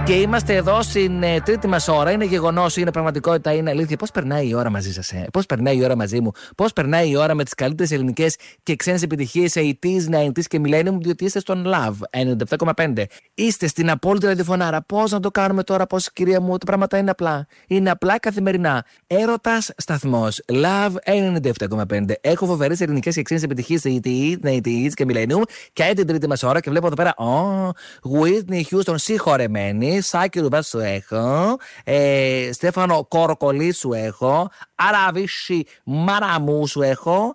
Και είμαστε εδώ στην τρίτη μας ώρα. Είναι γεγονός, είναι πραγματικότητα, είναι αλήθεια. Πώς περνάει η ώρα μαζί σας, Πώς περνάει η ώρα μαζί μου, πώς περνάει η ώρα με τις καλύτερες ελληνικές και ξένες επιτυχίες 80s, 90s και millennium, διότι είστε στον Love 97,5. Είστε στην απόλυτη ραδιοφωνάρα. Πώς να το κάνουμε τώρα, πώς, κυρία μου, τα πράγματα είναι απλά. Είναι απλά καθημερινά. Έρωτας σταθμός. Love 97,5. Έχω φοβερές ελληνικές και ξένες επιτυχίες 80s, 90s και millennium. Και την τρίτη μας ώρα και βλέπω εδώ πέρα. Whitney Houston, συγχωρεμένη. Σάκη Ρουβά σου έχω. Στέφανο Κοροκολί σου έχω. Αραβίση Μαραμού σου έχω.